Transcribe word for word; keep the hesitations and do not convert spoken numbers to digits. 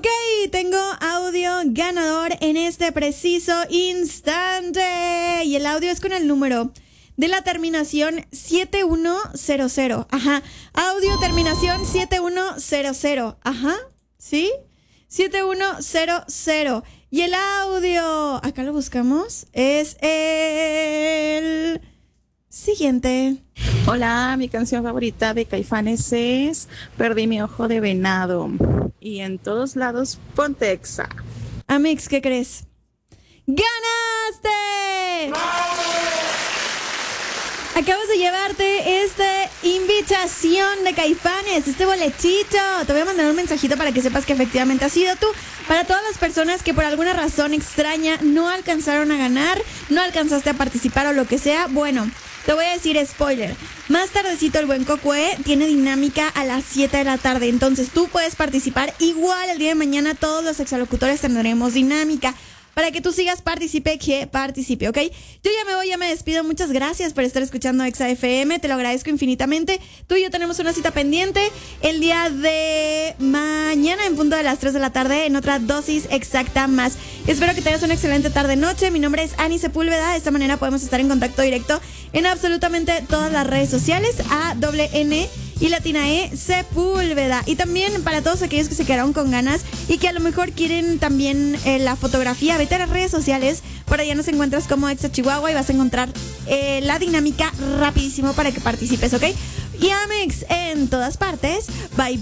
Ok, tengo audio ganador en este preciso instante. Y el audio es con el número de la terminación siete uno cero cero. Ajá. Audio terminación siete uno cero cero. Ajá. ¿Sí? siete uno cero cero. Y el audio, acá lo buscamos, es el siguiente. Hola, mi canción favorita de Caifanes es Perdí mi ojo de venado. Y en todos lados, ponte Exa. Amix, ¿qué crees? ¡Ganaste! Acabas de llevarte esta invitación de Caifanes, este boletito. Te voy a mandar un mensajito para que sepas que efectivamente has sido tú. Para todas las personas que por alguna razón extraña no alcanzaron a ganar, no alcanzaste a participar o lo que sea, bueno, te voy a decir spoiler. Más tardecito el buen Cocue tiene dinámica a las siete de la tarde. Entonces tú puedes participar igual el día de mañana. Todos los exalocutores tendremos dinámica. Para que tú sigas participe, que participe, ¿ok? Yo ya me voy, ya me despido. Muchas gracias por estar escuchando Exa F M. Te lo agradezco infinitamente. Tú y yo tenemos una cita pendiente el día de mañana en punto de las tres de la tarde en otra dosis exacta más. Espero que tengas una excelente tarde-noche. Mi nombre es Ani Sepúlveda. De esta manera podemos estar en contacto directo en absolutamente todas las redes sociales. A doble N y latina E Sepúlveda. Y también para todos aquellos que se quedaron con ganas y que a lo mejor quieren también eh, la fotografía, vete a las redes sociales. Por allá nos encuentras como Exa Chihuahua y vas a encontrar eh, la dinámica rapidísimo para que participes, ¿ok? Y Amex en todas partes. Bye bye.